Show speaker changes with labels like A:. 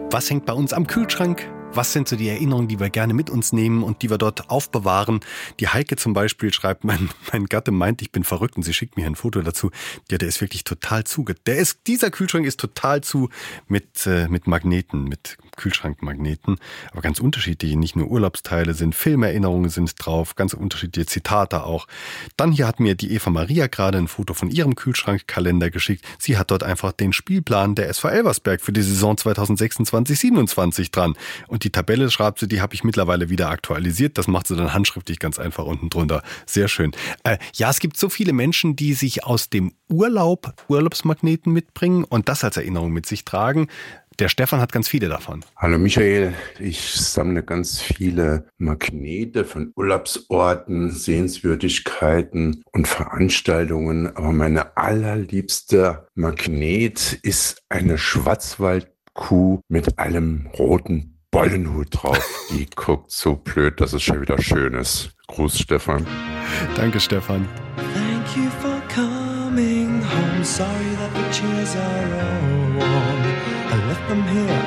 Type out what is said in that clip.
A: Was hängt bei uns am Kühlschrank? Was sind so die Erinnerungen, die wir gerne mit uns nehmen und die wir dort aufbewahren? Die Heike zum Beispiel schreibt, mein Gatte meint, ich bin verrückt und sie schickt mir ein Foto dazu. Ja, der ist wirklich total zu. Dieser Kühlschrank ist total zu mit Magneten, mit Kühlschrankmagneten. Aber ganz unterschiedliche, nicht nur Urlaubsteile sind, Filmerinnerungen sind drauf, ganz unterschiedliche Zitate auch. Dann hier hat mir die Eva Maria gerade ein Foto von ihrem Kühlschrankkalender geschickt. Sie hat dort einfach den Spielplan der SV Elversberg für die Saison 2026/27 dran. Und die Tabelle, schreibt sie, die habe ich mittlerweile wieder aktualisiert. Das macht sie dann handschriftlich ganz einfach unten drunter. Sehr schön. Ja, es gibt so viele Menschen, die sich aus dem Urlaub Urlaubsmagneten mitbringen und das als Erinnerung mit sich tragen. Der Stefan hat ganz viele davon.
B: Hallo Michael, ich sammle ganz viele Magnete von Urlaubsorten, Sehenswürdigkeiten und Veranstaltungen. Aber meine allerliebste Magnet ist eine Schwarzwaldkuh mit einem roten Bollenhut drauf. Die guckt so blöd, dass es schon wieder schön ist. Gruß, Stefan.
A: Danke, Stefan.
C: Thank you for coming home. Sorry that the chairs are all warm. I left them here